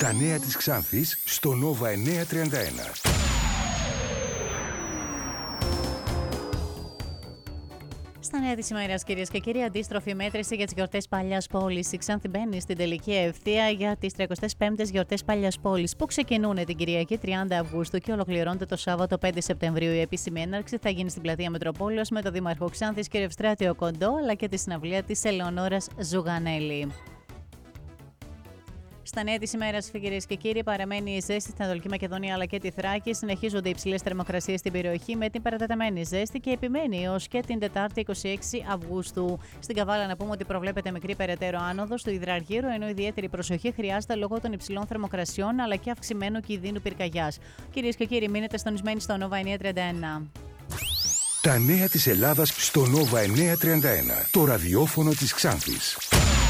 Τα νέα της Ξάνθης στο Nova 931. Στα νέα της ημέρας, κυρίες και κύριοι, αντίστροφη μέτρηση για τις γιορτές Παλιάς Πόλης. Η Ξάνθη μπαίνει στην τελική ευθεία για τις 35ες γιορτές Παλιάς Πόλης, που ξεκινούν την Κυριακή 30 Αυγούστου και ολοκληρώνεται το Σάββατο 5 Σεπτεμβρίου. Η επίσημη έναρξη θα γίνει στην πλατεία Μετροπόλεως με τον Δήμαρχο Ξάνθης κ. Ευστράτιο Κοντό, αλλά και τη συναυλία της Ελεονόρας Ζουγανέλη. Στα νέα της ημέρας, κυρίες και κύριοι, παραμένει η ζέστη στην Ανατολική Μακεδονία αλλά και τη Θράκη. Συνεχίζονται οι υψηλές θερμοκρασίες στην περιοχή με την παρατεταμένη ζέστη και επιμένει έως και την Τετάρτη 26 Αυγούστου. Στην Καβάλα, να πούμε ότι προβλέπεται μικρή περαιτέρω άνοδος του υδραργύρου, ενώ ιδιαίτερη προσοχή χρειάζεται λόγω των υψηλών θερμοκρασιών αλλά και αυξημένου κινδύνου πυρκαγιάς. Κυρίες και κύριοι, μείνετε συντονισμένοι στο Nova 931. Τα νέα της Ελλάδας στο Nova 931, το ραδιόφωνο της Ξάνθης.